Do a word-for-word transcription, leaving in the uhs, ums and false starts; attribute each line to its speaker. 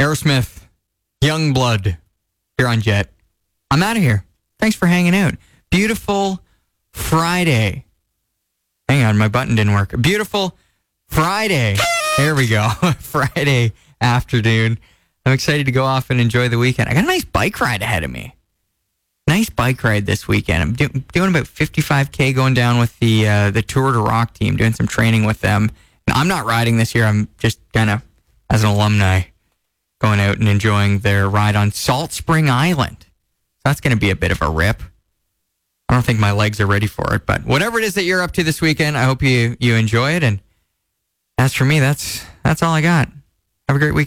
Speaker 1: Aerosmith, Youngblood, here on Jet. I'm out of here. Thanks for hanging out. Beautiful Friday. Hang on, my button didn't work. Beautiful Friday. There we go. Friday afternoon. I'm excited to go off and enjoy the weekend. I got a nice bike ride ahead of me. Nice bike ride this weekend. I'm do- doing about fifty-five K going down with the uh, the Tour de Rock team, doing some training with them. And I'm not riding this year. I'm just kind of, as an alumni, going out and enjoying their ride on Salt Spring Island. So that's going to be a bit of a rip. I don't think my legs are ready for it, but whatever it is that you're up to this weekend, I hope you, you enjoy it. And as for me, that's that's all I got. Have a great weekend.